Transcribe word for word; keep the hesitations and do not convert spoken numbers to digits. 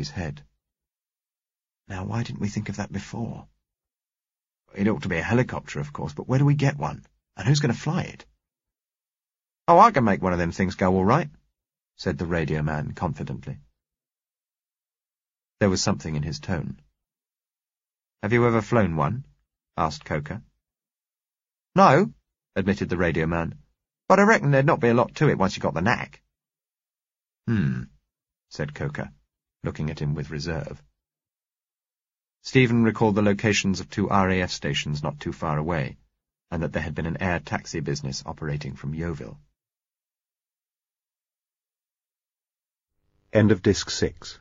his head. Now, why didn't we think of that before? It ought to be a helicopter, of course, but where do we get one? And who's going to fly it? Oh, I can make one of them things go all right, said the radio man confidently. There was something in his tone. Have you ever flown one? Asked Coker. No, admitted the radio man, but I reckon there'd not be a lot to it once you got the knack. Hmm, said Coker, looking at him with reserve. Stephen recalled the locations of two R A F stations not too far away, and that there had been an air taxi business operating from Yeovil. End of Disc six.